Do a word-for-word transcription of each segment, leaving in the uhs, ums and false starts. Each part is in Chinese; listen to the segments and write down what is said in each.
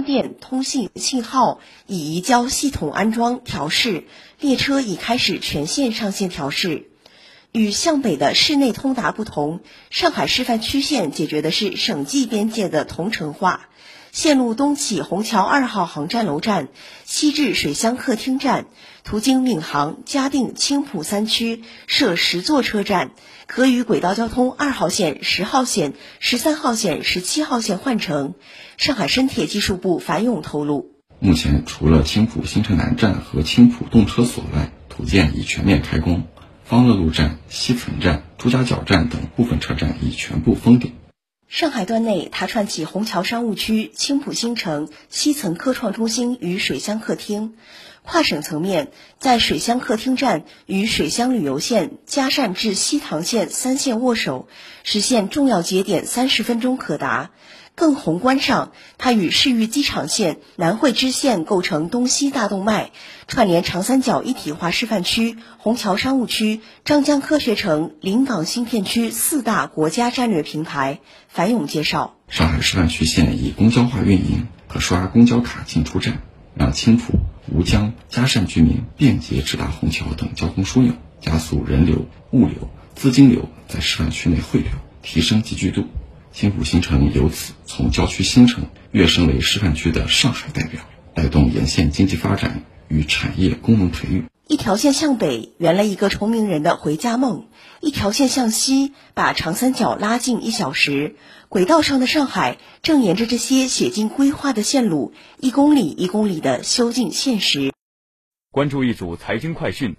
电、通信、信号已移交系统安装调试，列车已开始全线上线调试。与向北的市内通达不同，上海示范区线解决的是省际边界的同城化。线路东起虹桥二号航站楼站，西至水乡客厅站，途经闵行、嘉定、青浦三区，设十座车站，可与轨道交通二号线、十号线、十三号线、十七号线换乘。上海深铁技术部樊勇透露， 目前除了青浦新城南站和青浦动车所外，土建已全面开工，方乐路站、西岑站、朱家角站等部分车站已全部封顶。 上海段内，它串起虹桥商务区、青浦新城、西岑科创中心与水乡客厅。跨省层面，在水乡客厅站与水乡旅游线、嘉善至西塘线三线握手，实现重要节点三十分钟可达。更宏观上，它与市域机场线、南汇支线构成东西大动脉，串联长三角一体化示范区、虹桥商务区、张江科学城、临港新片区四大国家战略平台。樊勇介绍， 上海示范区线以公交化运营，可刷公交卡进出站，让青浦、吴江、嘉善居民便捷直达虹桥等交通枢纽，加速人流、物流、资金流在示范区内汇流，提升集聚度。青浦新城由此从郊区新城跃升为示范区的上海代表，带动沿线经济发展与产业功能培育。 一条线向北圆了一个崇明人的回家梦，一条线向西把长三角拉近一小时。轨道上的上海正沿着这些写进规划的线路，一公里一公里地修进现实。 关注一组财经快讯。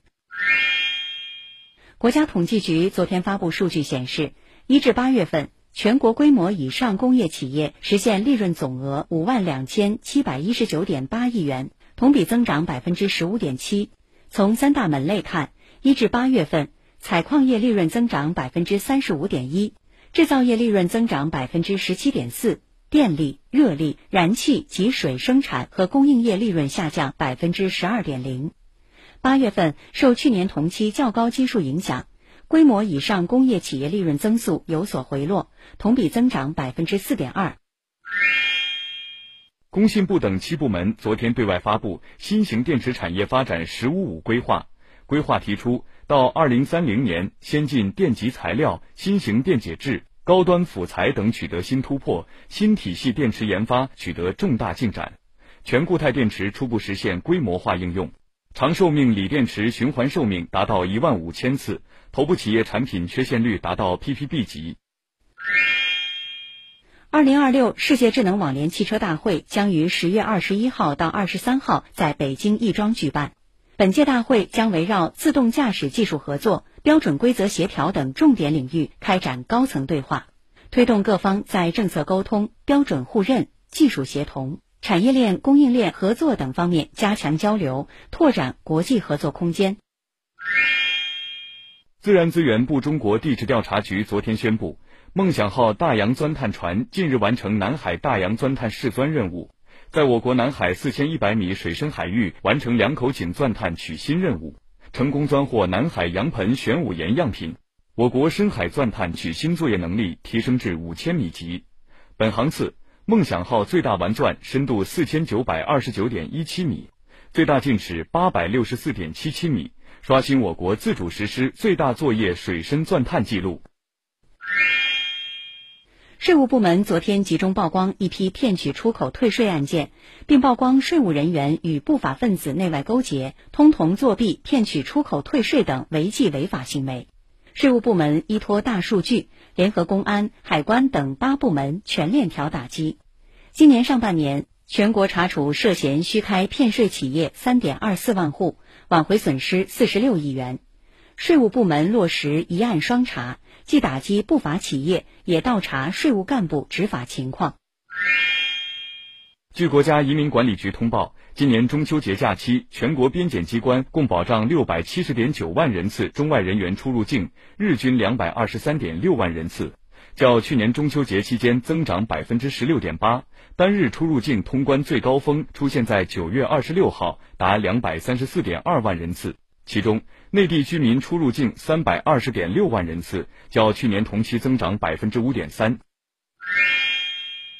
国家统计局昨天发布数据显示，一至八月份全国规模以上工业企业实现利润总额五万两千七百一十九点八亿元，同比增长百分之十五点七。从三大门类看，一至八月份，采矿业利润增长百分之三十五点一，制造业利润增长百分之十七点四，电力、热力、燃气及水生产和供应业利润下降百分之十二点零。八月份受去年同期较高基数影响，规模以上工业企业利润增速有所回落，同比增长百分之四点二。 工信部等七部门昨天对外发布新型电池产业发展“十五五”规划。规划提出，到二零三零年，先进电极材料、新型电解质、高端辅材等取得新突破，新体系电池研发取得重大进展，全固态电池初步实现规模化应用，长寿命锂电池循环寿命达到一万五千次，头部企业产品缺陷率达到 P P B 级。 二零二六世界智能网联汽车大会将于十月二十一号到二十三号在北京亦庄举办。本届大会将围绕自动驾驶技术合作、标准规则协调等重点领域开展高层对话，推动各方在政策沟通、标准互认、技术协同、产业链、供应链合作等方面加强交流，拓展国际合作空间。 自然资源部中国地质调查局昨天宣布，梦想号大洋钻探船近日完成南海大洋钻探试钻任务，在我国南海四千一百米水深海域完成两口井钻探取芯任务，成功钻获南海洋盆玄武岩样品。我国深海钻探取芯作业能力提升至五千米级。本航次，梦想号最大完钻深度四千九百二十九点一七米，最大进尺八百六十四点七七米，刷新我国自主实施最大作业水深钻探记录。 税务部门昨天集中曝光一批骗取出口退税案件，并曝光税务人员与不法分子内外勾结，通同作弊、骗取出口退税等违纪违法行为。税务部门依托大数据，联合公安、海关等八部门全链条打击。今年上半年，全国查处涉嫌虚开骗税企业 三点二四万户，挽回损失四十六亿元。税务部门落实一案双查，既打击不法企业，也倒查税务干部执法情况。 据国家移民管理局通报，今年中秋节假期，全国边检机关共保障 六百七十点九万人次中外人员出入境，日均 两百二十三点六万人次，较去年中秋节期间增长 百分之十六点八。单日出入境通关最高峰出现在九月二十六号，达 两百三十四点二万人次。其中，内地居民出入境 三百二十点六万人次，较去年同期增长 百分之五点三。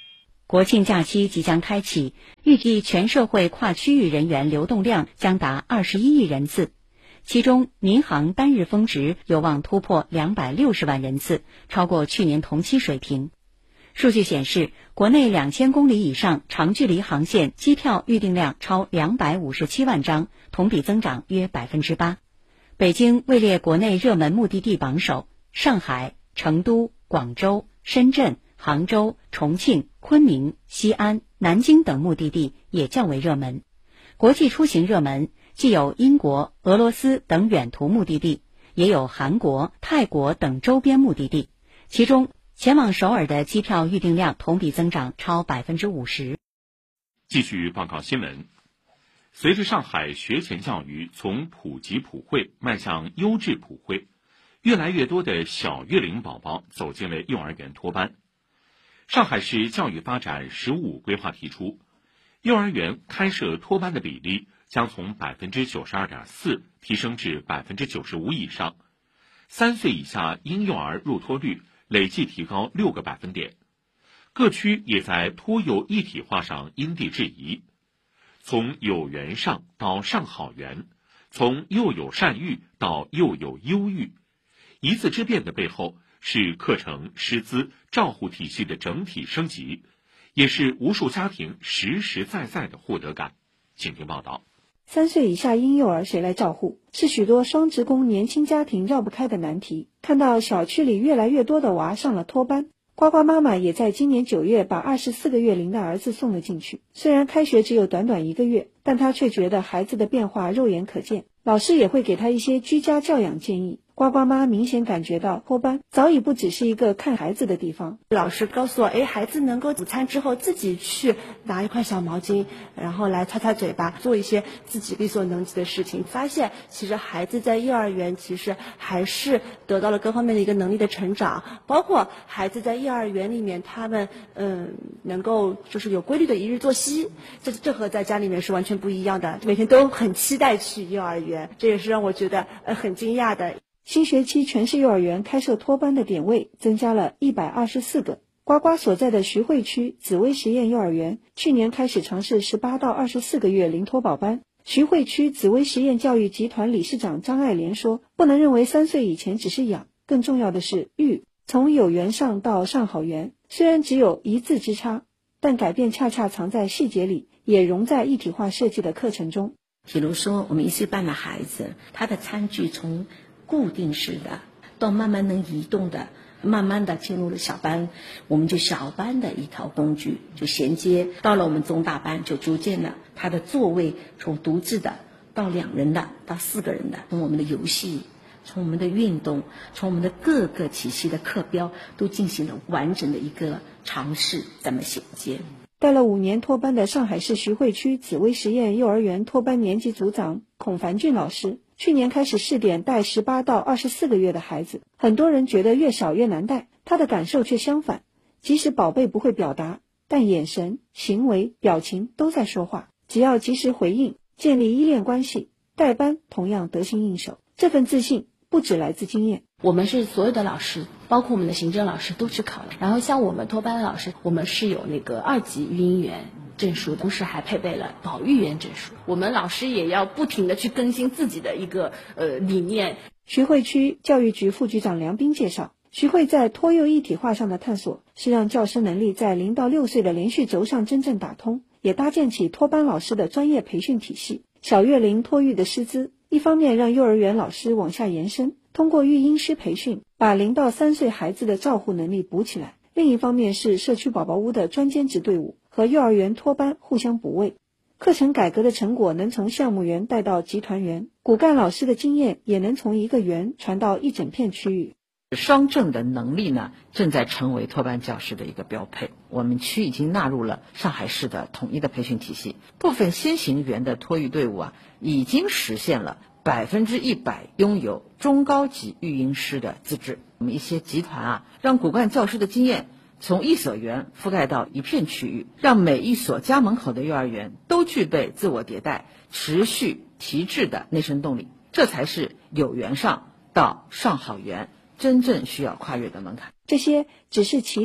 国庆假期即将开启，预计全社会跨区域人员流动量将达二十一亿人次，其中民航单日峰值有望突破两百六十万人次，超过去年同期水平。数据显示，国内两千公里以上长距离航线机票预订量超两百五十七万张，同比增长约百分之八。北京位列国内热门目的地榜首，上海、成都、广州、深圳、杭州、重庆、昆明、西安、南京等目的地也较为热门。国际出行热门既有英国、俄罗斯等远途目的地，也有韩国、泰国等周边目的地，其中前往首尔的机票预订量同比增长超百分之五十。 继续报告新闻。随着上海学前教育从普及普惠迈向优质普惠，越来越多的小月龄宝宝走进了幼儿园托班。上海市教育发展“十五”规划提出，幼儿园开设托班的比例将从百分之九十二点四提升至百分之九十五以上，三岁以下婴幼儿入托率累计提高六个百分点。各区也在托幼一体化上因地制宜，从有园上到上好园，从幼有善育到幼有优育。一字之变的背后是课程、师资、照护体系的整体升级，也是无数家庭实实在在的获得感。请听报道。 三岁以下婴幼儿谁来照护，是许多双职工年轻家庭绕不开的难题。看到小区里越来越多的娃上了托班，呱呱妈妈也在今年九月把二十四个月龄的儿子送了进去。虽然开学只有短短一个月，但她却觉得孩子的变化肉眼可见，老师也会给他一些居家教养建议。呱呱妈明显感觉到托班早已不只是一个看孩子的地方。 老师告诉我，哎，孩子能够午餐之后自己去拿一块小毛巾，然后来擦擦嘴巴，做一些自己力所能及的事情。发现其实孩子在幼儿园其实还是得到了各方面的一个能力的成长，包括孩子在幼儿园里面，他们嗯能够就是有规律的一日作息，这这和在家里面是完全不一样的，每天都很期待去幼儿园，这也是让我觉得呃很惊讶的。 新学期全市幼儿园开设托班的点位增加了一百二十四个。呱呱所在的徐汇区紫薇实验幼儿园去年开始尝试十八到二十四个月零托保班。徐汇区紫薇实验教育集团理事长张爱莲说，不能认为三岁以前只是养，更重要的是育。从有园上到上好园，虽然只有一字之差，但改变恰恰藏在细节里，也融在一体化设计的课程中。 比如说我们一岁半的孩子，他的餐具从固定式的到慢慢能移动的，慢慢的进入了小班，我们就小班的一套工具就衔接到了我们中大班，就逐渐的他的座位从独自的到两人的到四个人的，从我们的游戏，从我们的运动，从我们的各个体系的课标都进行了完整的一个尝试，怎么衔接。 带了五年托班的上海市徐汇区紫薇实验幼儿园托班年级组长孔凡俊老师，去年开始试点带十八到二十四个月的孩子，很多人觉得越小越难带，他的感受却相反。即使宝贝不会表达，但眼神、行为、表情都在说话，只要及时回应，建立依恋关系，带班同样得心应手。这份自信不只来自经验。 我们是所有的老师，包括我们的行政老师都去考了，然后像我们托班的老师，我们是有那个二级育婴员证书的，同时还配备了保育员证书。我们老师也要不停的去更新自己的一个呃理念。 徐汇区教育局副局长梁斌介绍，徐汇在托幼一体化上的探索，是让教师能力在零到六岁的连续轴上真正打通，也搭建起托班老师的专业培训体系。小月龄托育的师资，一方面让幼儿园老师往下延伸，通过育婴师培训，把零到三岁孩子的照护能力补起来；另一方面是社区宝宝屋的专兼职队伍和幼儿园托班互相补位。课程改革的成果能从项目园带到集团园，骨干老师的经验也能从一个园传到一整片区域。 双证的能力呢，正在成为托班教师的一个标配。我们区已经纳入了上海市的统一的培训体系，部分先行园的托育队伍啊，已经实现了百分之一百拥有中高级育婴师的资质。我们一些集团啊，让骨干教师的经验从一所园覆盖到一片区域，让每一所家门口的幼儿园都具备自我迭代、持续提质的内生动力。这才是有园上到上好园真正需要跨越的门槛。 这些只是起点，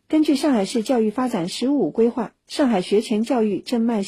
根据上海市教育发展“十五五”规划，上海学前教育正迈